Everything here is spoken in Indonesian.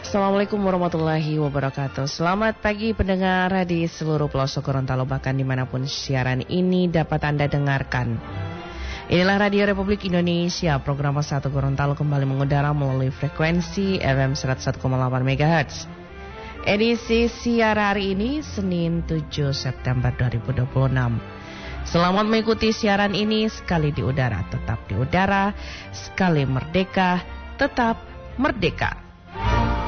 Assalamualaikum warahmatullahi wabarakatuh. Selamat pagi pendengar di seluruh pelosok Gorontalo, bahkan dimanapun siaran ini dapat Anda dengarkan. Inilah Radio Republik Indonesia, program 1 Gorontalo kembali mengudara melalui frekuensi FM 101,8 MHz. Edisi siar hari ini Senin 7 September 2026. Selamat mengikuti siaran ini, sekali di udara tetap di udara, sekali merdeka tetap merdeka.